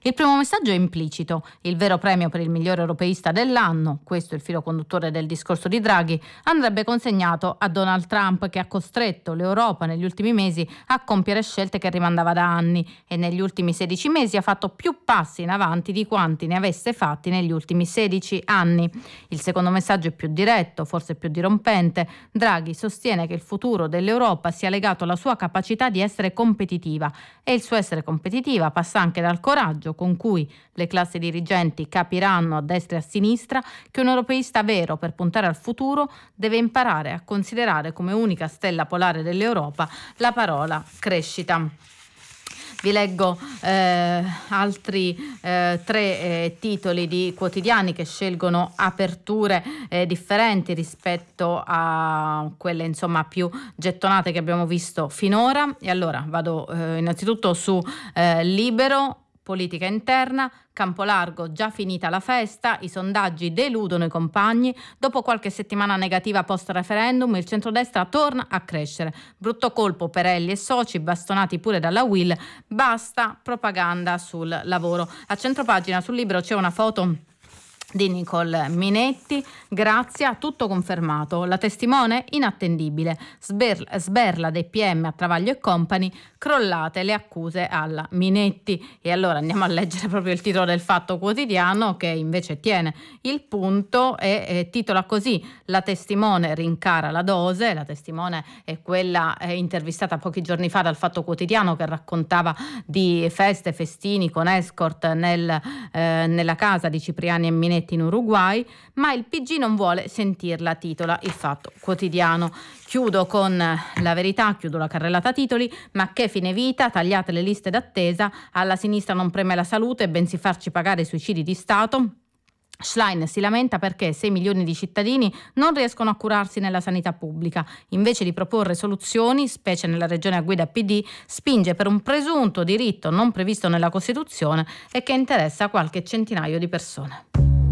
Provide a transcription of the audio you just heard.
Il primo messaggio è implicito: il vero premio per il migliore europeista dell'anno, questo è il filo conduttore del discorso di Draghi, andrebbe consegnato a Donald Trump, che ha costretto l'Europa negli ultimi mesi a compiere scelte che rimandava da anni e negli ultimi 16 mesi ha fatto più passi in avanti di quanti ne avesse fatti negli ultimi 16 anni. Il secondo messaggio è più diretto, forse più dirompente. Draghi sostiene che il futuro dell'Europa sia legato alla sua capacità di essere competitiva e il suo essere competitiva passa anche dal coraggio con cui le classi dirigenti capiranno a destra e a sinistra che un europeista vero, per puntare al futuro, deve imparare a considerare come unica stella polare dell'Europa la parola crescita. Vi leggo altri tre titoli di quotidiani che scelgono aperture differenti rispetto a quelle più gettonate che abbiamo visto finora. E allora vado innanzitutto su Libero. Politica interna, Campolargo, già finita la festa, i sondaggi deludono i compagni, dopo qualche settimana negativa post referendum il centrodestra torna a crescere, brutto colpo per Elli e soci, bastonati pure dalla Will, basta propaganda sul lavoro. A centropagina sul Libro c'è una foto di Nicole Minetti, Grazia, tutto confermato, la testimone inattendibile, sberla dei PM a Travaglio e Company, crollate le accuse alla Minetti. E allora andiamo a leggere proprio il titolo del Fatto Quotidiano, che invece tiene il punto e titola così: la testimone rincara la dose. La testimone è quella intervistata pochi giorni fa dal Fatto Quotidiano, che raccontava di feste, festini con escort nella casa di Cipriani e Minetti in Uruguay, ma il PG non vuole sentirla, titola il Fatto Quotidiano. Chiudo con La Verità, chiudo la carrellata titoli: ma che fine vita, tagliate le liste d'attesa, alla sinistra non preme la salute, bensì farci pagare i suicidi di Stato. Schlein si lamenta perché 6 milioni di cittadini non riescono a curarsi nella sanità pubblica. Invece di proporre soluzioni, specie nella regione a guida PD, spinge per un presunto diritto non previsto nella Costituzione e che interessa qualche centinaio di persone.